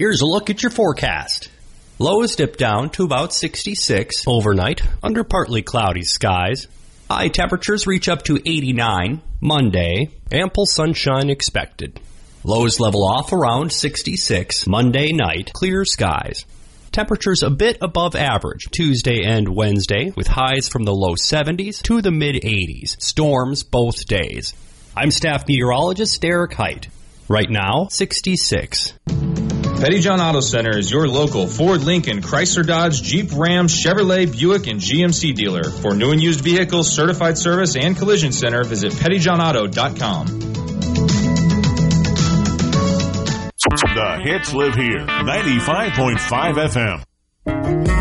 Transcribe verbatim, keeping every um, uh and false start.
Here's a look at your forecast. Lows dip down to about sixty-six overnight under partly cloudy skies. High temperatures reach up to eighty-nine Monday. Ample sunshine expected. Lows level off around sixty-six Monday night. Clear skies. Temperatures a bit above average Tuesday and Wednesday, with highs from the low seventies to the mid-eighties. Storms both days. I'm staff meteorologist Derek Height. Right now, sixty-six. Pettyjohn Auto Center is your local Ford, Lincoln, Chrysler, Dodge, Jeep, Ram, Chevrolet, Buick, and G M C dealer. For new and used vehicles, certified service, and collision center, visit pettyjohn auto dot com. The hits live here. ninety-five point five F M.